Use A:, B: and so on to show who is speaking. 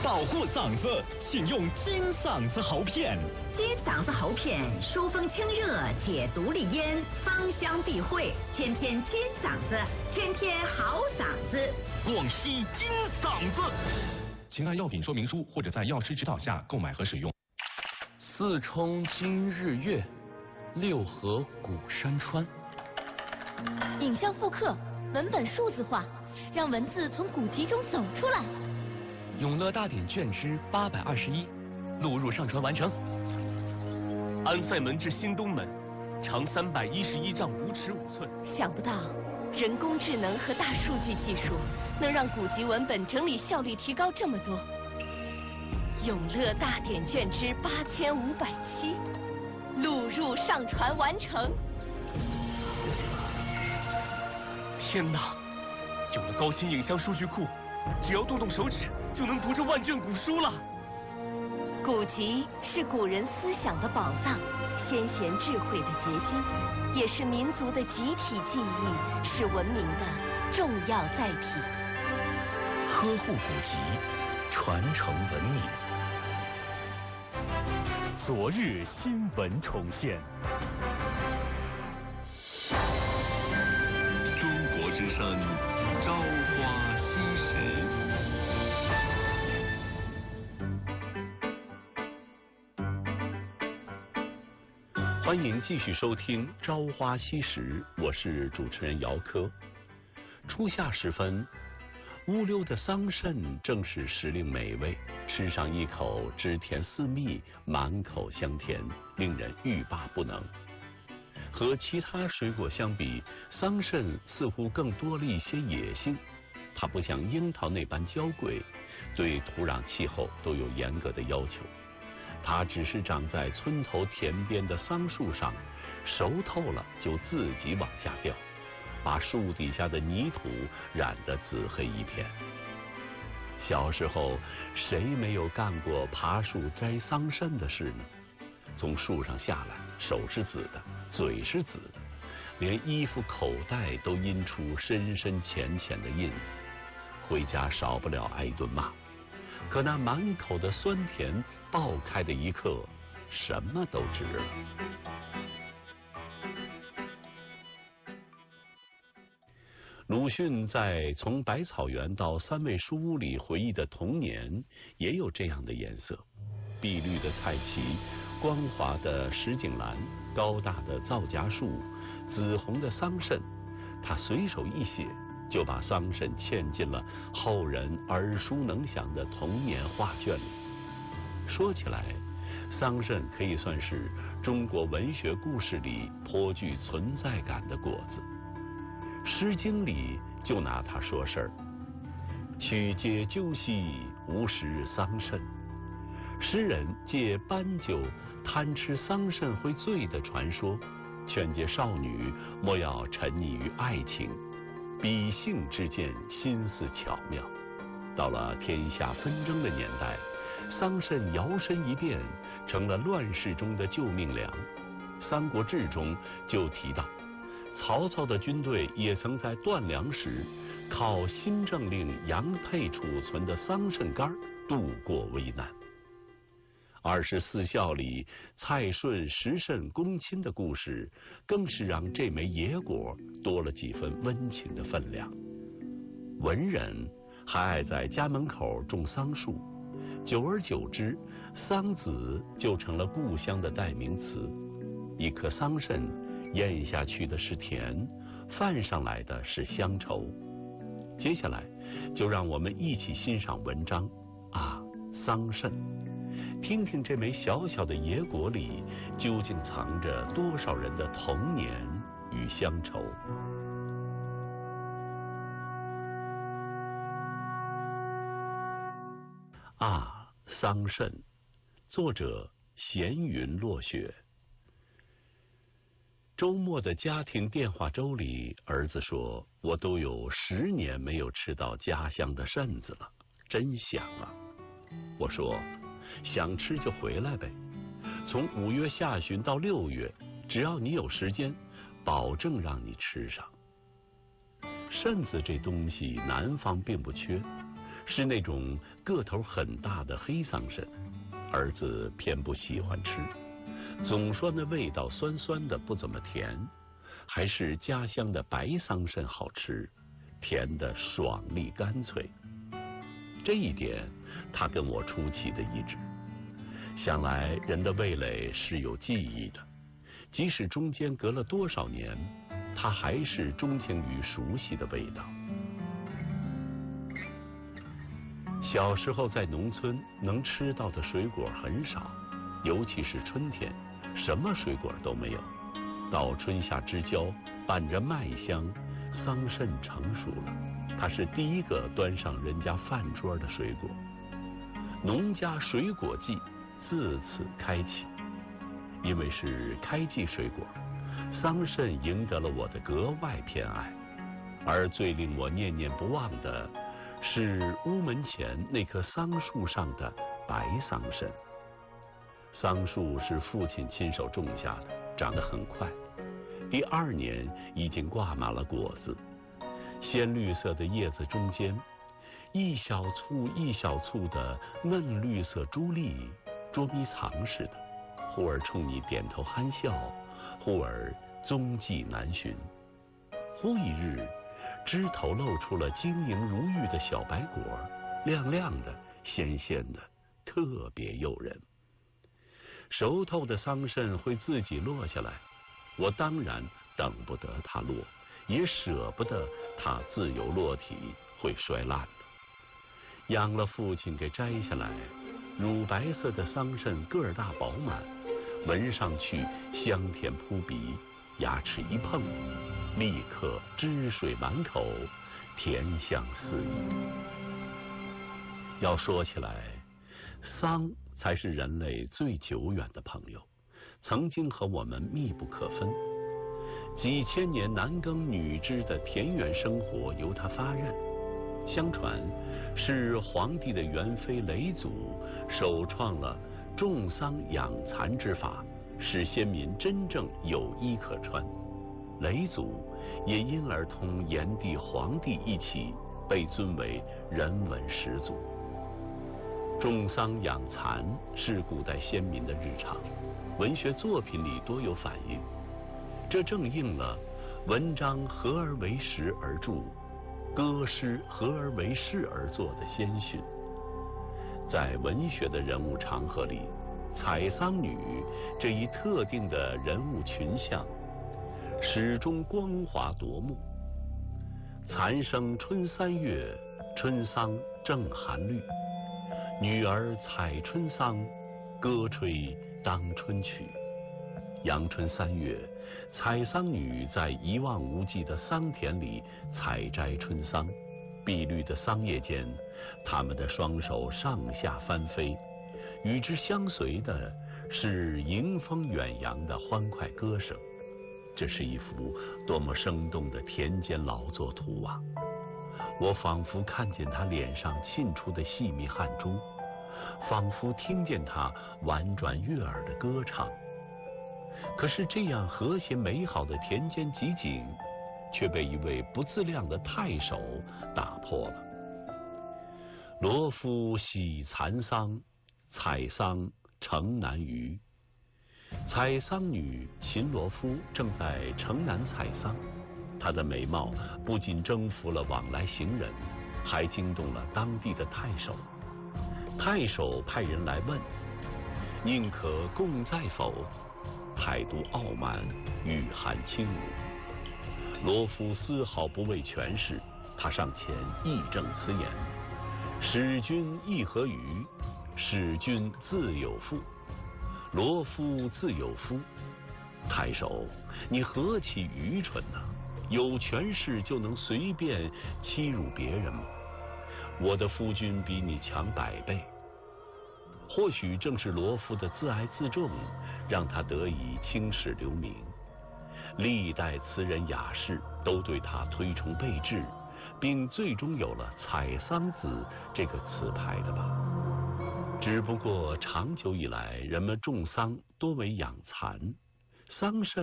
A: 保护嗓子，请用金嗓子喉片。
B: 金嗓子喉片疏风清热，解毒利咽，芳香避秽，天天金嗓子，天天好嗓子。
A: 广西金嗓子，请按药品说明书或者在药师指导下购买和使用。
C: 四冲今日月，六合古山川。
D: 影像复刻，文本数字化，让文字从古籍中走出来。
C: 永乐大典卷之821，录入上传完成。安塞门至新东门，长311丈5尺5寸。
D: 想不到，人工智能和大数据技术能让古籍文本整理效率提高这么多。永乐大典卷之8507，录入上传完成。
C: 天哪！有了高新影像数据库，只要动动手指就能读这万卷古书了。
D: 古籍是古人思想的宝藏，先贤智慧的结晶，也是民族的集体记忆，是文明的重要载体。
C: 呵护古籍，传承文明。
A: 昨日新闻重现。
E: 中国之声，朝花夕拾。
F: 欢迎继续收听《朝花夕拾》，我是主持人姚科。初夏时分，乌溜的桑葚正是时令美味，吃上一口汁甜丝密，满口香甜，令人欲罢不能。和其他水果相比，桑葚似乎更多了一些野性。它不像樱桃那般娇贵，对土壤气候都有严格的要求。它只是长在村头田边的桑树上，熟透了就自己往下掉，把树底下的泥土染得紫黑一片。小时候，谁没有干过爬树摘桑葚的事呢？从树上下来，手是紫的，嘴是紫的，连衣服口袋都印出深深浅浅的印子。回家少不了挨一顿骂。可那满口的酸甜爆开的一刻，什么都值了。鲁迅在《从百草园到三味书屋》里回忆的童年，也有这样的颜色：碧绿的菜畦，光滑的石井栏，高大的皂荚树，紫红的桑葚。他随手一写，就把桑葚嵌进了后人耳熟能详的童年画卷里。说起来，桑葚可以算是中国文学故事里颇具存在感的果子。《诗经》里就拿它说事儿：曲解鸠兮，无食桑葚。诗人借斑鸠贪吃桑葚会醉的传说，劝诫少女莫要沉溺于爱情，比性之间心思巧妙。到了天下纷争的年代，桑葚摇身一变成了乱世中的救命粮。《三国志》中就提到，曹操的军队也曾在断粮时靠新政令杨沛储存的桑葚干度过危难。24孝里蔡顺食葚攻亲的故事，更是让这枚野果多了几分温情的分量。文人还爱在家门口种桑树，久而久之，桑梓就成了故乡的代名词。一颗桑葚，咽下去的是甜，泛上来的是乡愁。接下来，就让我们一起欣赏文章啊，桑葚。听听这枚小小的野果里究竟藏着多少人的童年与乡愁。啊，桑葚，作者闲云落雪。周末的家庭电话粥里，儿子说：“我都有10年没有吃到家乡的葚子了，真香啊！”我说：“想吃就回来呗，从5月下旬到6月，只要你有时间，保证让你吃上。”葚子这东西南方并不缺， 是那种个头很大的黑桑葚，儿子偏不喜欢吃，总说那味道酸酸的不怎么甜，还是家乡的白桑葚好吃，甜的爽利干脆。这一点他跟我出奇的一致。想来人的味蕾是有记忆的，即使中间隔了多少年，他还是钟情于熟悉的味道。小时候在农村能吃到的水果很少，尤其是春天，什么水果都没有。到春夏之交，伴着麦香，桑葚成熟了，它是第一个端上人家饭桌的水果。农家水果季自此开启。因为是开季水果，桑葚赢得了我的格外偏爱。而最令我念念不忘的是屋门前那棵桑树上的白桑葚。桑树是父亲亲手种下的，长得很快，第2年已经挂满了果子。鲜绿色的叶子中间，一小簇一小簇的嫩绿色珠粒，捉迷藏似的，忽而冲你点头憨笑，忽而踪迹难寻。忽一日，枝头露出了晶莹如玉的小白果，亮亮的，鲜鲜的，特别诱人。熟透的桑葚会自己落下来，我当然等不得它落，也舍不得它自由落体，会衰烂的。养了父亲给摘下来，乳白色的桑葚个儿大饱满，闻上去香甜扑鼻，牙齿一碰，立刻汁水满口，甜香四溢。要说起来，桑才是人类最久远的朋友，曾经和我们密不可分。几千年男耕女织的田园生活由他发轫，相传是黄帝的元妃嫘祖首创了种桑养蚕之法，使先民真正有衣可穿。嫘祖也因而同炎帝、黄帝一起被尊为人文始祖。种桑养蚕是古代先民的日常，文学作品里多有反映，这正应了文章合而为时而著，歌诗合而为事而作的先训。在文学的人物长河里，采桑女这一特定的人物群像始终光华夺目。蚕生春3月，春桑正含绿，女儿采春桑，歌吹当春曲。阳春3月，采桑女在一望无际的桑田里采摘春桑，碧绿的桑叶间，他们的双手上下翻飞，与之相随的是迎风远扬的欢快歌声。这是一幅多么生动的田间劳作图啊！我仿佛看见他脸上沁出的细密汗珠，仿佛听见他婉转悦耳的歌唱。可是这样和谐美好的田间集景，却被一位不自量的太守打破了。罗夫喜蚕桑，采桑城南隅。采桑女秦罗夫正在城南采桑，她的美貌不仅征服了往来行人，还惊动了当地的太守。太守派人来问：“宁可共在否？”态度傲慢，语含轻辱。罗夫丝毫不畏权势，他上前义正辞严：“使君意何于？使君自有妇。罗夫自有夫。”太守，你何其愚蠢啊！有权势就能随便欺辱别人吗？我的夫君比你强100倍。或许正是罗夫的自爱自重，让他得以青史留名。历代词人雅士都对他推崇备至，并最终有了采桑子这个词牌的吧。只不过长久以来，人们种桑多为养蚕，桑葚